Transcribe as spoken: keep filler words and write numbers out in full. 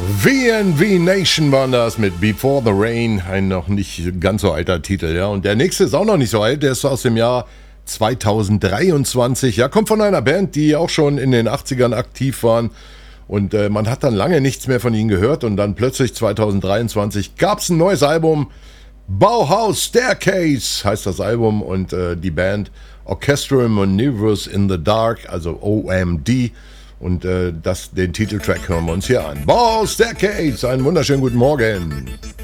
V and V Nation waren das mit Before the Rain, ein noch nicht ganz so alter Titel, ja. Und der nächste ist auch noch nicht so alt, der ist aus dem Jahr zweitausenddreiundzwanzig, ja, kommt von einer Band, die auch schon in den achtzigern aktiv waren. Und äh, man hat dann lange nichts mehr von ihnen gehört und dann plötzlich zweitausenddreiundzwanzig gab es ein neues Album. Bauhaus Staircase heißt das Album und äh, die Band Orchestral Maneuvers in the Dark, also O M D. Und äh, das, den Titeltrack hören wir uns hier an. Bauhaus Staircase, einen wunderschönen guten Morgen.